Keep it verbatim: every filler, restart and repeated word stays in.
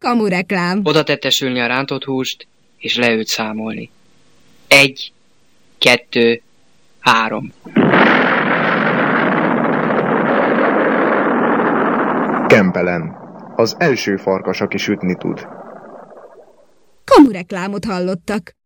Kamureklám. Oda tettesülni a rántott húst, és leült számolni. Egy, kettő, három. Kempelen. Az első farkas, aki sütni tud. Kamureklámot hallottak.